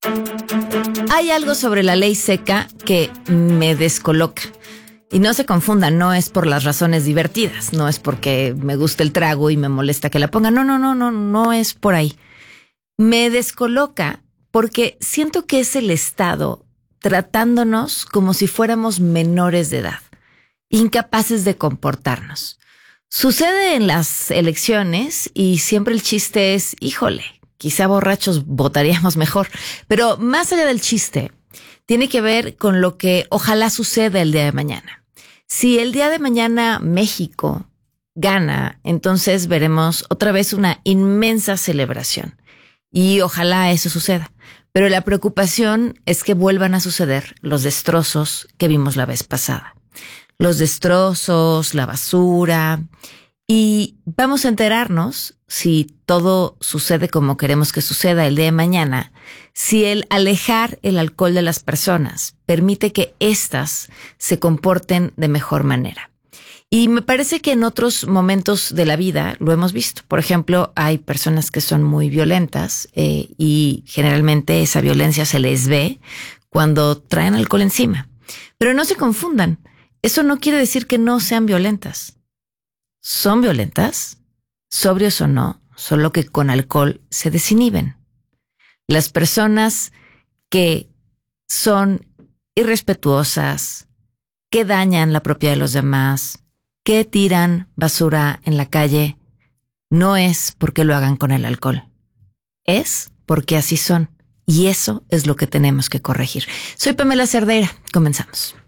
Hay algo sobre la ley seca que me descoloca. Y no se confundan, no es por las razones divertidas, no es porque me gusta el trago y me molesta que la pongan. No es por ahí. Me descoloca porque siento que es el Estado tratándonos como si fuéramos menores de edad, incapaces de comportarnos. Sucede en las elecciones y siempre el chiste es, híjole, quizá borrachos votaríamos mejor. Pero más allá del chiste, tiene que ver con lo que ojalá suceda el día de mañana. Si el día de mañana México gana, entonces veremos otra vez una inmensa celebración. Y ojalá eso suceda. Pero la preocupación es que vuelvan a suceder los destrozos que vimos la vez pasada. Los destrozos, la basura. Y vamos a enterarnos si todo sucede como queremos que suceda el día de mañana, si el alejar el alcohol de las personas permite que éstas se comporten de mejor manera. Y me parece que en otros momentos de la vida lo hemos visto. Por ejemplo, hay personas que son muy violentas y generalmente esa violencia se les ve cuando traen alcohol encima. Pero no se confundan. Eso no quiere decir que no sean violentas. Son violentas, sobrios o no, solo que con alcohol se desinhiben. Las personas que son irrespetuosas, que dañan la propiedad de los demás, que tiran basura en la calle, no es porque lo hagan con el alcohol. Es porque así son. Y eso es lo que tenemos que corregir. Soy Pamela Cerdeira. Comenzamos.